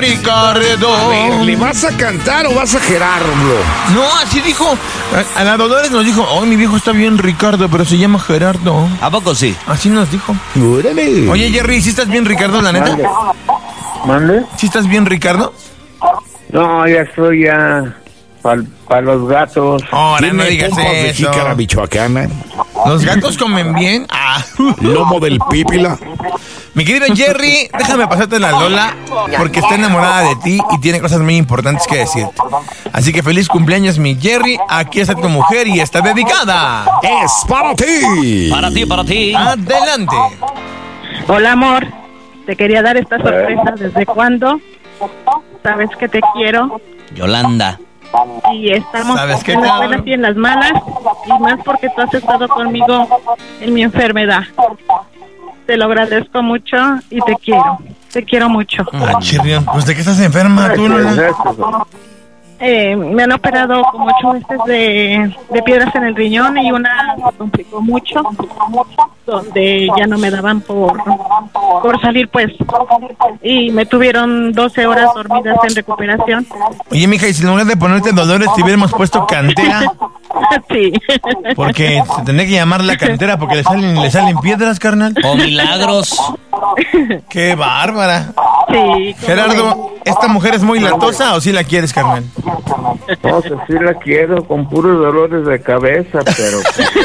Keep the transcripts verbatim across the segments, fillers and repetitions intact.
Ricardo. A ver, ¿le vas a cantar o vas a Gerardo? No, así dijo. A, a la Dolores nos dijo, oh, mi viejo está bien Ricardo, pero se llama Gerardo. ¿A poco sí? Así nos dijo. ¡Órale! Oye, Jerry, ¿sí estás bien Ricardo, la neta? ¿Mande? ¿Sí estás bien Ricardo? No, ya estoy ya para pa los gatos. Ahora no digas pompas de eso. jícara michoacana, ¿Los gatos comen bien? Ah. lomo del pípila. Mi querido Jerry, déjame pasarte la Lola porque está enamorada de ti y tiene cosas muy importantes que decirte. Así que feliz cumpleaños, mi Jerry. Aquí está tu mujer y está dedicada. ¡Es para ti! Para ti, para ti. Adelante. Hola, amor. Te quería dar esta sorpresa. ¿Desde cuándo? Sabes que te quiero. Yolanda. Y estamos ¿Sabes qué, en las cabrón? buenas y en las malas. Y más porque tú has estado conmigo en mi enfermedad. Te lo agradezco mucho y te quiero. Te quiero mucho. Ah, chirrión. Pues de qué estás enferma tú, Lola. Eh, me han operado como ocho veces de, de piedras en el riñón y una me complicó mucho, donde ya no me daban por, por salir, pues, y me tuvieron doce horas dormidas en recuperación. Oye, mija, y si en lugar de ponerte Dolores te hubiéramos puesto Cantera, Sí. porque se tendría que llamar la Cantera porque le salen, le salen piedras, carnal. O milagros. ¡Qué bárbara! Sí. ¿cómo Gerardo, ¿esta mujer es muy latosa o sí la quieres, carnal? No sé si la quiero con puros dolores de cabeza, pero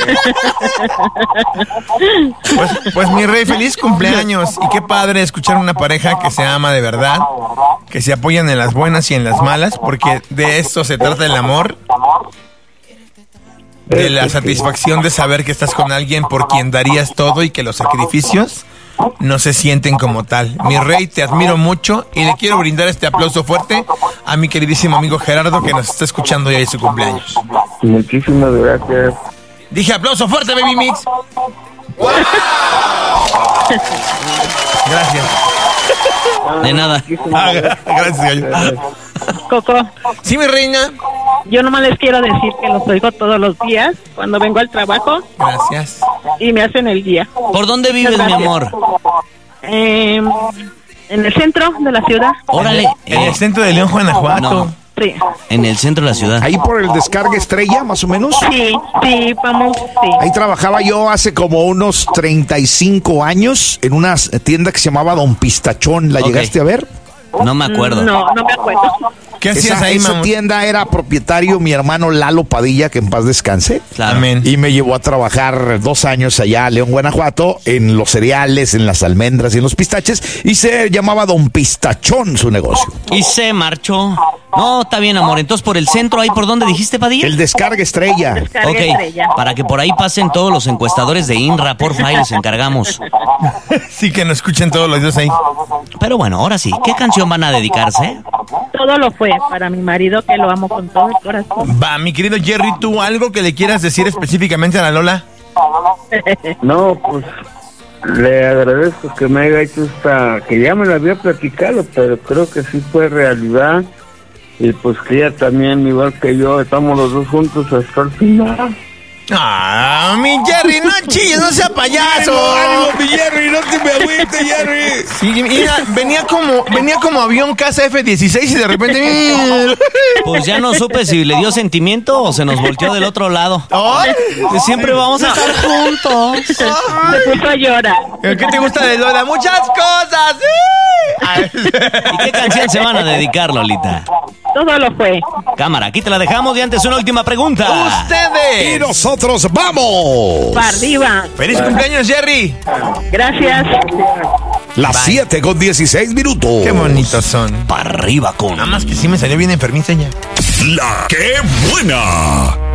Pues, pues mi rey, feliz cumpleaños. Y qué padre escuchar una pareja que se ama de verdad, que se apoyan en las buenas y en las malas, porque de esto se trata el amor. De la satisfacción de saber que estás con alguien por quien darías todo y que los sacrificios no se sienten como tal. Mi rey, te admiro mucho y le quiero brindar este aplauso fuerte a mi queridísimo amigo Gerardo que nos está escuchando hoy en su cumpleaños. muchísimas gracias. Dije aplauso fuerte, Baby Mix. Gracias. De nada. Ah, gracias, gallo. Coco, Sí, mi reina. yo nomás les quiero decir que los oigo todos los días cuando vengo al trabajo Gracias. y me hacen el día. ¿Por dónde vives, mi Gracias. amor? Eh, en el centro de la ciudad. Órale. En el Eh, centro de León, Guanajuato. No. Sí. En el centro de la ciudad. Ahí por el Descarga Estrella, más o menos. Sí, sí, vamos, sí. Ahí trabajaba yo hace como unos treinta y cinco años en una tienda que se llamaba Don Pistachón. ¿La Ok. llegaste a ver? No me acuerdo. No, no me acuerdo. ¿Qué hacías Esa, ahí, esa mamá? tienda era propietario mi hermano Lalo Padilla, que en paz descanse. Claro. Amén. Y me llevó a trabajar dos años allá a León, Guanajuato, en los cereales, en las almendras y en los pistaches. Y se llamaba Don Pistachón su negocio. Y se marchó. No, está bien, amor. Entonces, por el centro, ¿ahí por dónde dijiste, Padilla? El Descarga Estrella. Descarga Ok, estrella. para que por ahí pasen todos los encuestadores de INRA, porfa, ahí les encargamos. Sí, que nos escuchen todos los días ahí. Pero bueno, ahora sí, ¿qué canción van a dedicarse? Todo lo fue para mi marido, que lo amo con todo el corazón. Va, mi querido Jerry, ¿tú algo que le quieras decir específicamente a la Lola? No, pues le agradezco que me haya hecho esta, que ya me la había platicado, pero creo que sí fue realidad. Y pues que ella también, igual que yo, estamos los dos juntos hasta el final. Ah, mi Jerry, no chilles, no sea payaso. mi Jerry, no te me agüites, Jerry. Sí, mira, venía como, venía como avión Casa F dieciséis y de repente... Pues ya no supe si le dio sentimiento o se nos volteó del otro lado. ¡Ay! Siempre vamos a estar juntos. Se puso a llorar. ¿Qué te gusta de Lola? ¡Muchas cosas! ¡Sí! ¿Y qué canción se van a dedicar, Lolita? Todo lo fue. Cámara, aquí te la dejamos y antes una última pregunta. Y ¡Ustedes! nosotros vamos. Para arriba. ¡Feliz cumpleaños, Jerry! Gracias. Las siete con dieciséis minutos. ¡Qué bonitos son! Para arriba con... Nada más que sí me salió bien enfermiza ya. La que buena.